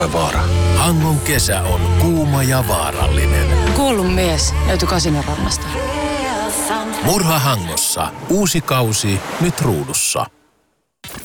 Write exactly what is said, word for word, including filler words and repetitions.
Vaara. Hangon kesä on kuuma ja vaarallinen. Kuollut mies löytyi Kasinorannasta. Murha Hangossa. Uusi kausi nyt ruudussa.